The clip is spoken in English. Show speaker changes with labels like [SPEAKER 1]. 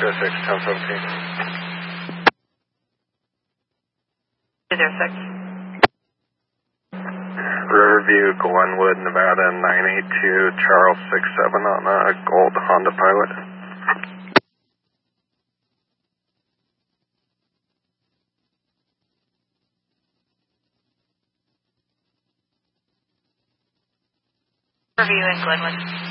[SPEAKER 1] 06, 1017.
[SPEAKER 2] There, 6.
[SPEAKER 1] Riverview, Glenwood, Nevada, 982, Charles 67 on a gold Honda Pilot.
[SPEAKER 2] Riverview in Glenwood.